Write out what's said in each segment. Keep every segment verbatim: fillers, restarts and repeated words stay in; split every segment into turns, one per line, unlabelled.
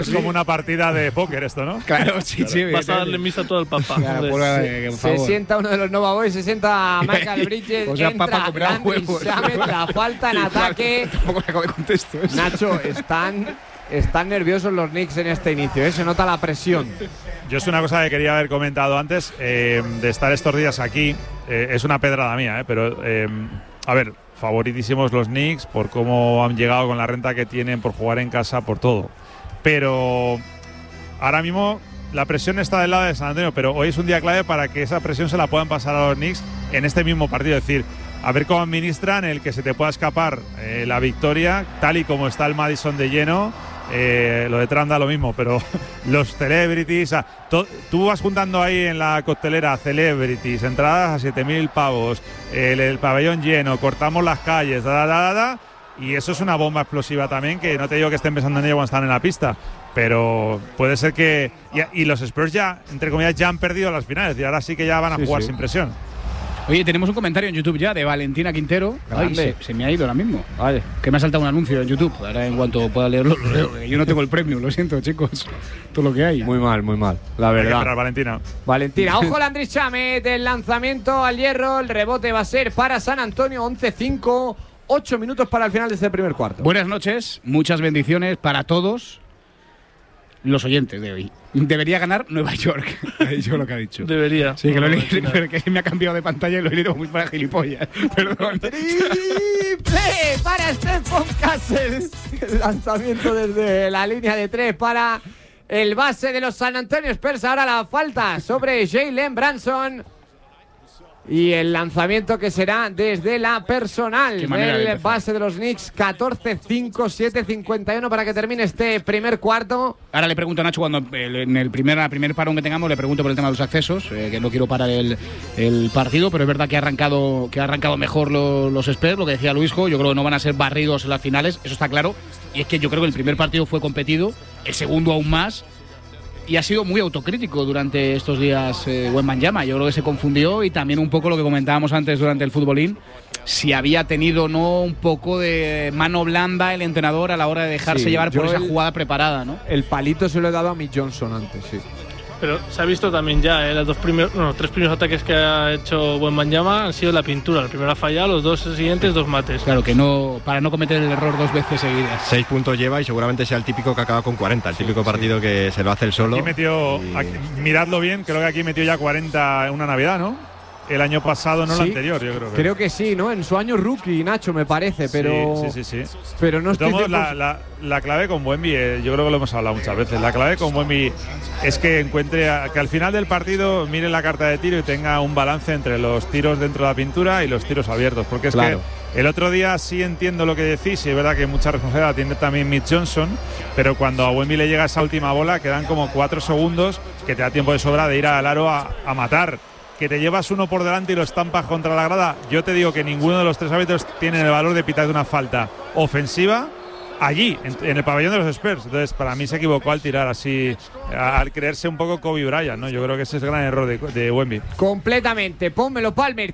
Es como una partida de póker esto, ¿no?
Claro, sí,
claro.
sí.
Vas a darle misa a todo el papá.
Claro, por, eh, por
se sienta uno de los Nova Boys, se sienta Michael Bridges,
o sea,
entra
papá comerá huevos.
Shamet, la falta en ataque.
Tampoco le acabo de contesto.
Nacho, están, están nerviosos los Knicks en este inicio, ¿eh? Se nota la presión.
Yo es una cosa que quería haber comentado antes, eh, de estar estos días aquí. Eh, es una pedrada mía, eh, pero eh, a ver, favoritísimos los Knicks por cómo han llegado con la renta que tienen, por jugar en casa, por todo. Pero ahora mismo la presión está del lado de San Antonio, pero hoy es un día clave para que esa presión se la puedan pasar a los Knicks en este mismo partido. Es decir, a ver cómo administran el que se te pueda escapar eh, la victoria, tal y como está el Madison de lleno. Eh, lo de Trump da lo mismo, pero los celebrities, a, to, tú vas juntando ahí en la costelera celebrities, entradas a siete mil pavos, el, el pabellón lleno, cortamos las calles, da, da, da, da, y eso es una bomba explosiva también, que no te digo que estén pensando en ello cuando están en la pista, pero puede ser que… Y, y los Spurs ya, entre comillas, ya han perdido las finales y ahora sí que ya van a
sí,
jugar
sí.
sin presión.
Oye, tenemos un comentario en YouTube ya de Valentina Quintero. Ay, se, se me ha ido ahora mismo.
Vale.
Que me ha saltado un anuncio en YouTube. Ahora en cuanto pueda leerlo, lo leo. Yo no tengo el premio, lo siento, chicos. Todo lo que hay.
Muy mal, muy mal. La verdad.
Hay que esperar, Valentina.
Valentina, ojo Landry Shamet, el lanzamiento al hierro, el rebote va a ser para San Antonio, once cinco, ocho minutos para el final de este primer cuarto.
Buenas noches, muchas bendiciones para todos los oyentes de hoy. Debería ganar Nueva York. Yo lo que ha dicho.
Debería.
Sí, que lo he leído, que me ha cambiado de pantalla y lo he leído muy para gilipollas. Perdón.
Triple para Stephon Castle. El lanzamiento desde la línea de tres para el base de los San Antonio Spurs. Ahora la falta sobre Jalen Brunson. Y el lanzamiento que será desde la personal del base de los Knicks. Catorce cinco, siete cincuenta y uno para que termine este primer cuarto.
Ahora le pregunto a Nacho, cuando en el primer, primer parón que tengamos, le pregunto por el tema de los accesos, eh, que no quiero parar el, el partido, pero es verdad que ha arrancado, que ha arrancado mejor lo, los Spurs, lo que decía Luisjo. Yo creo que no van a ser barridos en las finales, eso está claro. Y es que yo creo que el primer partido fue competido, el segundo aún más. Y ha sido muy autocrítico durante estos días eh, Wembanyama. Yo creo que se confundió, y también un poco lo que comentábamos antes durante el futbolín, si había tenido no un poco de mano blanda el entrenador a la hora de dejarse
sí,
llevar por esa
el,
jugada preparada, ¿no?
El palito se lo he dado a mi Johnson antes, sí.
Pero se ha visto también ya, ¿eh? Los dos primeros, no, los tres primeros ataques que ha hecho Wembanyama han sido la pintura. El primero ha fallado, los dos siguientes, dos mates.
Claro, que no, para no cometer el error dos veces seguidas.
Seis puntos lleva y seguramente sea el típico que acaba con cuarenta, el típico sí, partido sí. que se lo hace el solo.
Aquí metió,
y...
aquí, miradlo bien, creo que aquí metió ya cuarenta en una Navidad, ¿no? El año pasado, no sí, el anterior, yo creo que.
Creo que sí, ¿no? En su año rookie, Nacho, me parece, pero.
Sí, sí, sí. sí.
Pero no estoy
Todos, la, la, la clave con Wemby, eh, yo creo que lo hemos hablado muchas veces. La clave con Wemby es que encuentre, a, que al final del partido mire la carta de tiro y tenga un balance entre los tiros dentro de la pintura y los tiros abiertos. Porque es claro. que el otro día sí entiendo lo que decís, y es verdad que mucha responsabilidad tiene también Mitch Johnson, pero cuando a Wemby le llega esa última bola, quedan como cuatro segundos que te da tiempo de sobra de ir al aro a, a matar. Que te llevas uno por delante y lo estampas contra la grada. Yo te digo que ninguno de los tres árbitros tiene el valor de pitar de una falta ofensiva allí, en, en el pabellón de los Spurs. Entonces, para mí se equivocó al tirar así, al creerse un poco Kobe Bryant, ¿no? Yo creo que ese es el gran error de, de Wemby.
Completamente. Pónmelo, Palmer.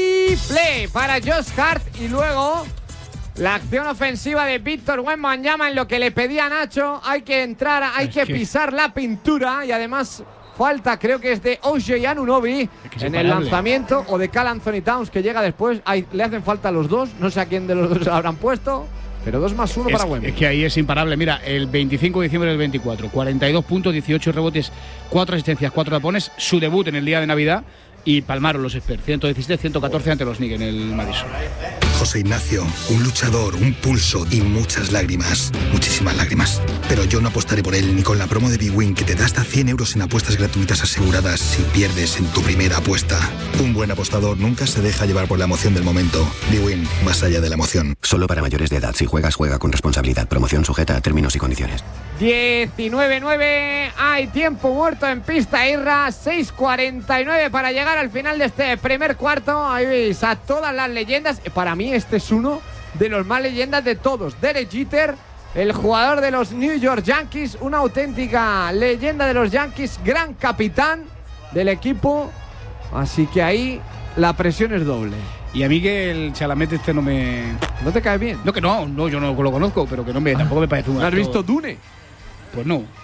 Triple para Josh Hart. Y luego la acción ofensiva de Víctor Wembanyama, en lo que le pedía a Nacho. Hay que entrar, hay que pisar la pintura, y además falta, creo que es de O J Anunoby en el lanzamiento, o de Karl Anthony Towns, que llega después. Hay, le hacen falta a los dos, no sé a quién de los dos habrán puesto, pero dos más uno
es,
para Wemby.
Es que ahí es imparable. Mira, el veinticinco de diciembre del veinticuatro, cuarenta y dos puntos, dieciocho rebotes, cuatro asistencias, cuatro tapones, su debut en el día de Navidad, y palmaron los Spurs, ciento diecisiete a ciento catorce ante los Knicks en el Madison.
José Ignacio, un luchador, un pulso y muchas lágrimas, muchísimas lágrimas. Pero yo no apostaré por él ni con la promo de Big Win, que te da hasta cien euros en apuestas gratuitas aseguradas si pierdes en tu primera apuesta. Un buen apostador nunca se deja llevar por la emoción del momento. Big Win, más allá de la emoción.
Solo para mayores de edad. Si juegas, juega con responsabilidad. Promoción sujeta a términos y condiciones.
diecinueve nueve, hay tiempo muerto en pista, Irra. seis cuarenta y nueve para llegar al final de este primer cuarto. Ahí veis a todas las leyendas. Para mí este es uno de los más leyendas de todos. Derek Jeter, el jugador de los New York Yankees, una auténtica leyenda de los Yankees, gran capitán del equipo. Así que ahí la presión es doble.
Y a mí que el Chalamet este no me...
¿No te cae bien?
No, que no, no, yo no lo conozco, pero que no me, tampoco me parece un...
¿No has visto Dune?
Pues no.